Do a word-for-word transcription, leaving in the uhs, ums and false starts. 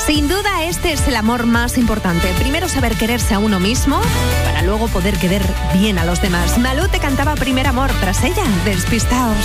Sin duda, este es el amor más importante. Primero saber quererse a uno mismo para luego poder querer bien a los demás. Malú te cantaba Primer Amor, tras ella, Despistaos.